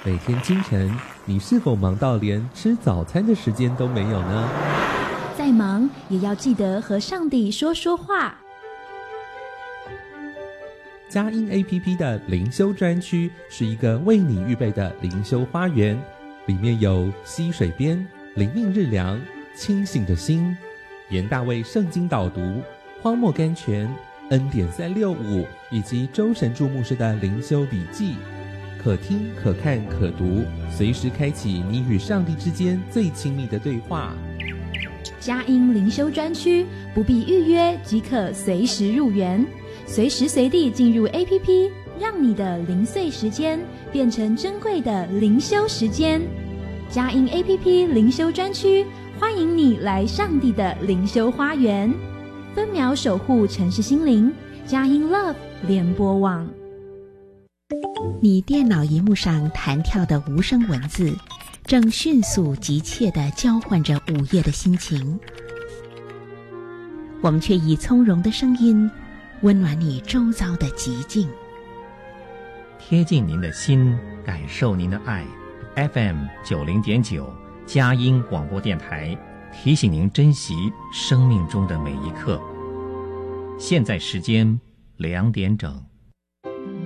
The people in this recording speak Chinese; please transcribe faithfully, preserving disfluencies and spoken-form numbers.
每天清晨，你是否忙到连吃早餐的时间都没有呢？ 再忙也要记得和上帝说说话。 佳音 A P P 的灵修专区是一个为你预备的灵修花园，里面有溪水边、灵命日粮、清醒的心、严大卫圣经导读、荒漠甘泉、恩典三六五以及周神助牧师的灵修笔记，可听可看可读，随时开启你与上帝之间最亲密的对话。 佳音灵修专区不必预约即可随时入园，随时随地进入 A P P， 让你的零碎时间变成珍贵的灵修时间。佳音 A P P 灵修专区欢迎你来上帝的灵修花园，分秒守护城市心灵。佳音 Love 联播网。 你电脑萤幕上弹跳的无声文字，正迅速急切地交换着午夜的心情，我们却以从容的声音温暖你周遭的寂静， 贴近您的心，感受您的爱。 F M 九零点九佳音广播电台提醒您珍惜生命中的每一刻。现在时间两点整。